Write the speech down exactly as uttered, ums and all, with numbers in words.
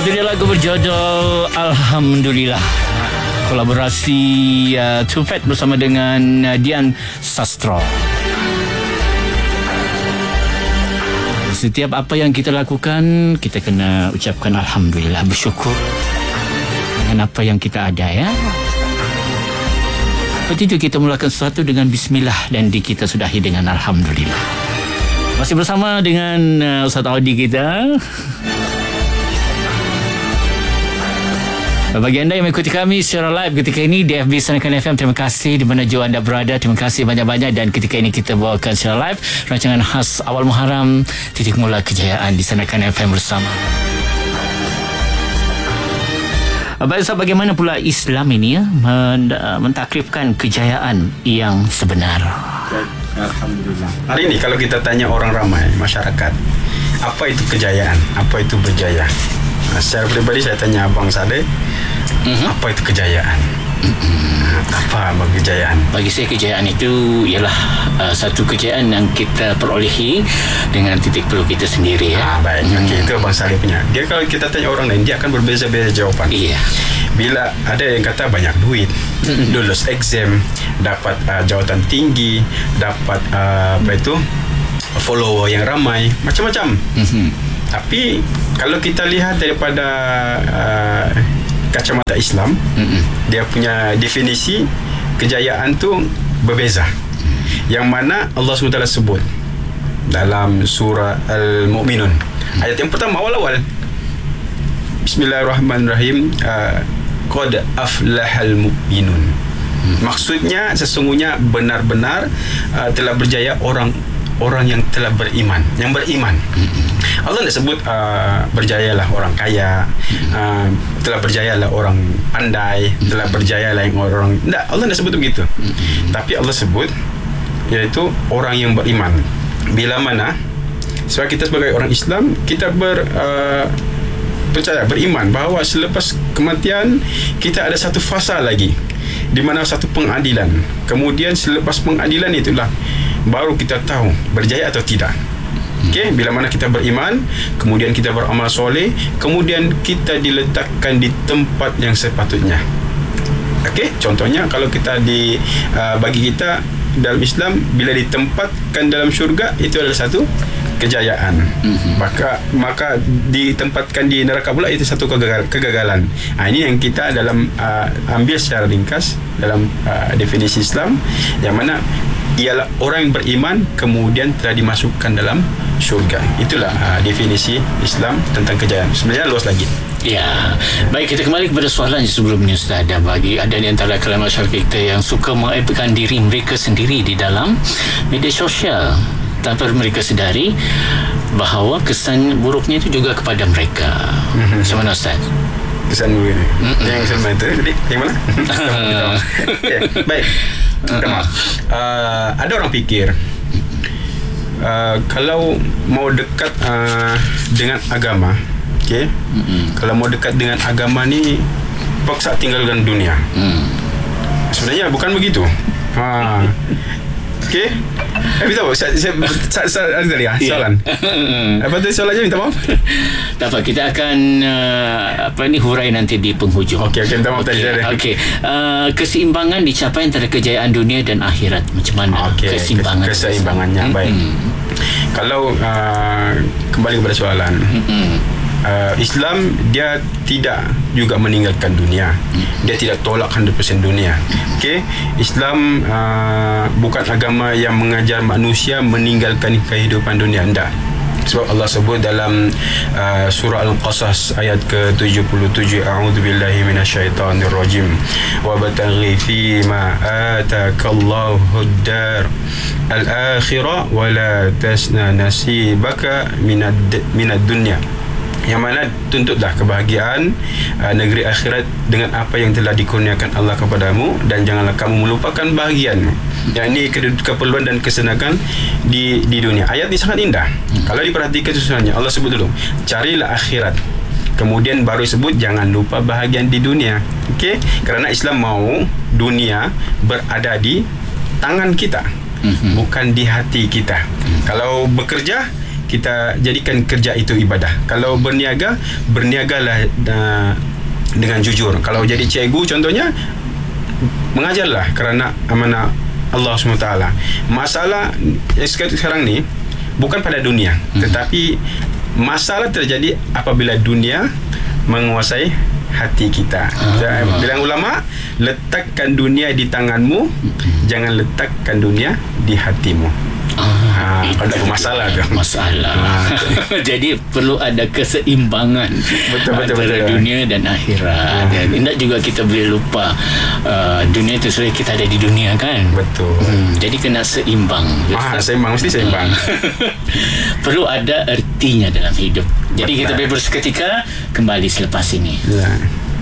Itu dia lagu berjudul Alhamdulillah, kolaborasi uh, Tufet bersama dengan uh, Dian Sastro. Setiap apa yang kita lakukan, kita kena ucapkan Alhamdulillah, bersyukur dengan apa yang kita ada, ya. Seperti itu, kita mulakan sesuatu dengan Bismillah dan di kita sudahi dengan Alhamdulillah. Masih bersama dengan uh, Ustaz Audi kita. Bagi anda yang mengikuti kami secara live ketika ini di F B Sanakan F M, terima kasih di mana jua anda berada. Terima kasih banyak-banyak. Dan ketika ini kita bawakan secara live rancangan khas awal Muharram, titik mula kejayaan di Sanakan F M bersama. Baik, so bagaimana pula Islam ini ya mentakrifkan kejayaan yang sebenar? Alhamdulillah. Hari ini kalau kita tanya orang ramai, masyarakat, apa itu kejayaan? Apa itu berjaya? Nah, secara pribadi saya tanya Abang Saleh, uh-huh. apa itu kejayaan? Uh-huh. Apa bagi kejayaan? Bagi saya kejayaan itu ialah uh, satu kejayaan yang kita perolehi dengan titik perlu kita sendiri, ya. Ah, baik, hmm. okey, itu Abang Saleh punya. Dia kalau kita tanya orang lain, dia akan berbeza-beza jawapan. Iya. Bila ada yang kata banyak duit, mm-hmm. lulus exam, dapat uh, jawatan tinggi, dapat uh, apa itu follower yang ramai, macam-macam. Mm-hmm. Tapi kalau kita lihat daripada uh, kacamata Islam, mm-hmm. dia punya definisi kejayaan tu berbeza. Yang mana Allah subhanahu wa taala sebut dalam surah Al-Mu'minun, ayat yang pertama awal-awal, Bismillahirrahmanirrahim, uh, qad aflahal mu'minun. Hmm. Maksudnya sesungguhnya benar-benar uh, telah berjaya orang orang yang telah beriman, yang beriman. Hmm. Allah tidak sebut uh, berjayalah orang kaya, hmm. uh, telah berjayalah orang pandai, hmm. telah berjayalah yang orang, tidak, Allah tidak sebut begitu. Hmm. Tapi Allah sebut iaitu orang yang beriman. Bila mana sebab kita sebagai orang Islam, kita ber uh, percaya, beriman bahawa selepas kematian kita ada satu fasa lagi, di mana satu pengadilan. Kemudian selepas pengadilan itulah baru kita tahu berjaya atau tidak. Okey, bila mana kita beriman, kemudian kita beramal soleh, kemudian kita diletakkan di tempat yang sepatutnya. Okey, contohnya kalau kita di uh, bagi kita dalam Islam, bila ditempatkan dalam syurga, itu adalah satu kejayaan. Mm-hmm. Maka maka ditempatkan di neraka pula, itu satu kegagal, kegagalan. Ha, ini yang kita dalam uh, ambil secara ringkas dalam uh, definisi Islam, yang mana ialah orang yang beriman kemudian telah dimasukkan dalam syurga. Itulah uh, definisi Islam tentang kejayaan. Sebenarnya luas lagi. Ya, baik, kita kembali kepada soalan sebelumnya, Ustaz. Ada bagi ada di antara kalangan masyarakat kita yang suka mengapkan diri mereka sendiri di dalam media sosial tanpa mereka sedari bahawa kesan buruknya itu juga kepada mereka. Mm-hmm. Macam mana, Ustaz? Kesan buruk ni? Mm-hmm. Yang sama itu, jadi yang mana? Okay, baik. Uh-huh. Uh, ada orang fikir uh, kalau mau dekat uh, dengan agama, okay? Mm-hmm. Kalau mau dekat dengan agama ni, paksa tinggalkan dunia. Mm. Sebenarnya bukan begitu. Ha. Okey. Eh, minta maaf. Saya saya saya ada tadi ah soalan. Apa tu soalannya, minta maaf. Tak apa, kita akan uh, apa ni hurai nanti di penghujung. Okey, okey, minta maaf tadi. Okey. Uh, keseimbangan dicapai antara kejayaan dunia dan akhirat. Macam mana okay. keseimbangan? Keseimbangannya hmm. baik. Kalau uh, kembali kepada soalan. Hmm. Uh, Islam dia tidak juga meninggalkan dunia. Dia tidak tolak one hundred percent dunia. Okey, Islam uh, bukan agama yang mengajar manusia meninggalkan kehidupan dunia. Tidak. Sebab Allah sebut dalam uh, surah Al-Qasas ayat ke tujuh puluh tujuh, a'udzubillahi minasyaitonir rajim, wa bataghi fi ma atakallahu ad-dar al-akhirah wa la tasna nasibaka minad minad dunya. Yang mana tuntutlah kebahagiaan uh, negeri akhirat dengan apa yang telah dikurniakan Allah kepadamu, dan janganlah kamu melupakan bahagianmu. Yang ini keperluan dan kesenangan di di dunia. Ayat ini sangat indah. Hmm. Kalau diperhatikan sesuatunya, Allah sebut dulu, carilah akhirat. Kemudian baru sebut jangan lupa bahagian di dunia. Okey? Kerana Islam mau dunia berada di tangan kita, hmm. bukan di hati kita. Hmm. Kalau bekerja, kita jadikan kerja itu ibadah. Kalau berniaga, berniagalah uh, dengan jujur. Kalau jadi cikgu contohnya, mengajarlah kerana amanah Allah subhanahu wa taala. Masalah sekarang ni bukan pada dunia, hmm. tetapi masalah terjadi apabila dunia menguasai hati kita. Ah. Bilang ulama, letakkan dunia di tanganmu, hmm. jangan letakkan dunia di hatimu. Ah, ha, ada masalah ke? Masalah. Ha. Jadi perlu ada keseimbangan betul, betul, antara betul. dunia dan akhirat. Ha. Tidak juga kita boleh lupa uh, dunia itu sebenarnya kita ada di dunia kan. Betul. Hmm, jadi kena seimbang. Ah, seimbang, mesti seimbang. Perlu ada ertinya dalam hidup. Jadi betul. Kita boleh berseketika kembali selepas ini. Ya.